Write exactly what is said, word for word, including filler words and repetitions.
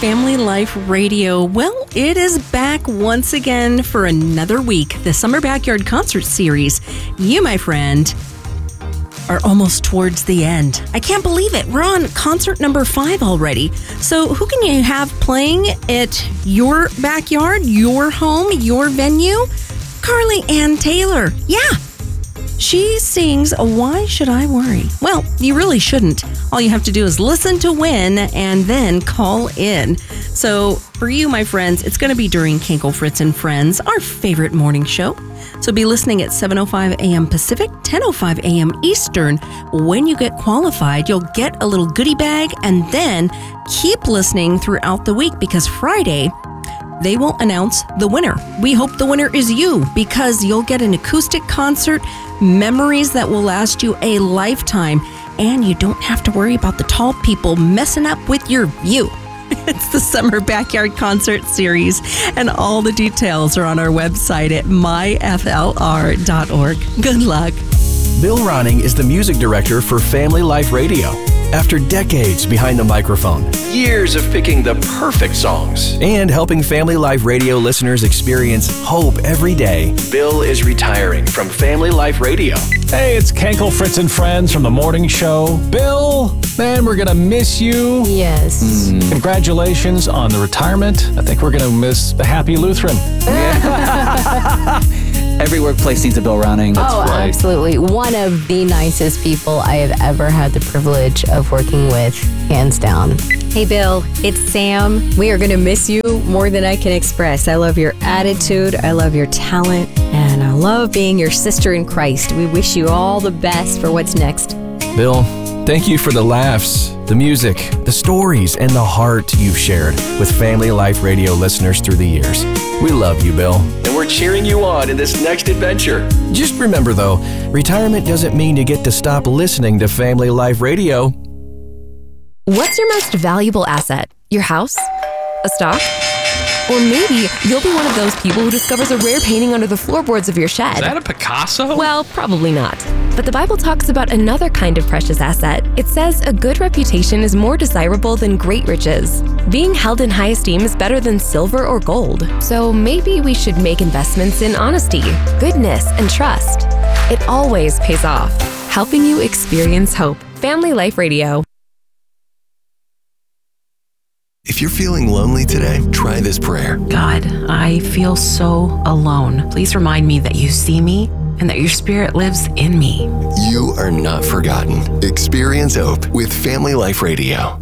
Family Life Radio. Well, it is back once again for another week. The Summer Backyard Concert Series. You, my friend, are almost towards the end. I can't believe it. We're on concert number five already. So who can you have playing at your backyard, your home, your venue? Carly Ann Taylor. Yeah. She sings Why Should I Worry? Well, you really shouldn't. All you have to do is listen to win and then call in. So for you, my friends, it's going to be during Kenkel, Fritz and Friends, our favorite morning show. So be listening at seven oh five a.m. Pacific, ten oh five a.m. Eastern. When you get qualified, you'll get a little goodie bag, and then keep listening throughout the week because Friday, they will announce the winner. We hope the winner is you because you'll get an acoustic concert, memories that will last you a lifetime, and you don't have to worry about the tall people messing up with your view. It's the Summer Backyard Concert Series, and all the details are on our website at my f l r dot org. Good luck. Bill Ronning is the music director for Family Life Radio. After decades behind the microphone, years of picking the perfect songs, and helping Family Life Radio listeners experience hope every day, Bill is retiring from Family Life Radio. Hey, it's Kenkel, Fritz and Friends from the morning show. Bill, man, we're going to miss you. Yes. Mm. Congratulations on the retirement. I think we're going to miss the Happy Lutheran. Yeah. Every workplace needs a Bill Ronning. That's oh, right. Absolutely. One of the nicest people I have ever had the privilege of working with, hands down. Hey, Bill, it's Sam. We are going to miss you more than I can express. I love your attitude. I love your talent. And I love being your sister in Christ. We wish you all the best for what's next. Bill, thank you for the laughs, the music, the stories, and the heart you've shared with Family Life Radio listeners through the years. We love you, Bill, and we're cheering you on in this next adventure. Just remember, though, retirement doesn't mean you get to stop listening to Family Life Radio. What's your most valuable asset? Your house? A stock? Or maybe you'll be one of those people who discovers a rare painting under the floorboards of your shed. Is that a Picasso? Well, probably not. But the Bible talks about another kind of precious asset. It says a good reputation is more desirable than great riches. Being held in high esteem is better than silver or gold. So maybe we should make investments in honesty, goodness, and trust. It always pays off, helping you experience hope. Family Life Radio. If you're feeling lonely today, try this prayer. God, I feel so alone. Please remind me that you see me and that your spirit lives in me. You are not forgotten. Experience hope with Family Life Radio.